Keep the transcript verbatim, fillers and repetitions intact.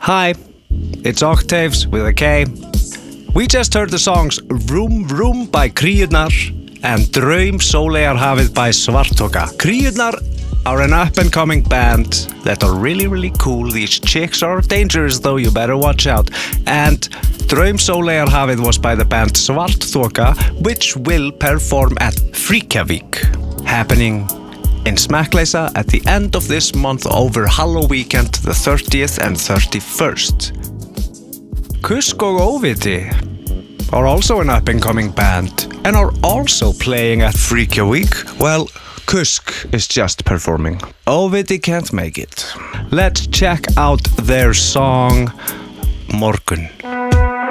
Hi, it's Octaves with a K. We just heard the songs Room Room by Kríurnar and Draum Sóleyjarhafið by Svarthöka. Kríurnar are an up-and-coming band that are really, really cool. These chicks are dangerous though, you better watch out. And Draum Sóleyjarhafið was by the band Svarthöka, which will perform at Fríkjavík, happening in Smekkleysa at the end of this month over Halloween weekend, the thirtieth and thirty-first. Kusk og Óviti are also an up-and-coming band and are also playing at Fríkjavík. Well, Kusk is just performing. Óviti can't make it. Let's check out their song Morgun.